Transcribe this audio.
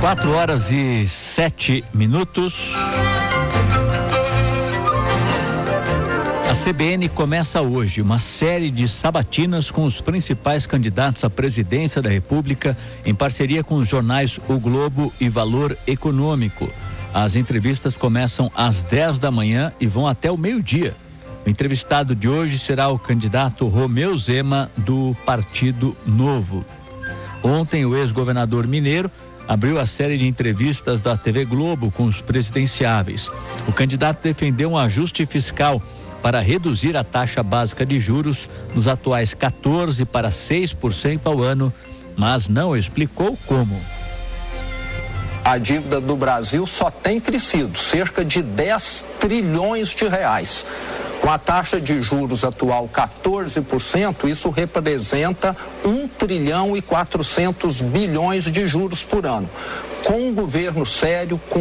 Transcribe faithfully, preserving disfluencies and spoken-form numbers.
Quatro horas e sete minutos. A C B N começa hoje uma série de sabatinas com os principais candidatos à presidência da República, em parceria com os jornais O Globo e Valor Econômico. As entrevistas começam às dez da manhã e vão até o meio-dia. O entrevistado de hoje será o candidato Romeu Zema, do Partido Novo. Ontem, o ex-governador mineiro abriu a série de entrevistas da T V Globo com os presidenciáveis. O candidato defendeu um ajuste fiscal para reduzir a taxa básica de juros dos atuais quatorze por cento para seis por cento ao ano, mas não explicou como. A dívida do Brasil só tem crescido, cerca de dez trilhões de reais. Com a taxa de juros atual quatorze por cento, isso representa um trilhão e quatrocentos bilhões de juros por ano. Com um governo sério, com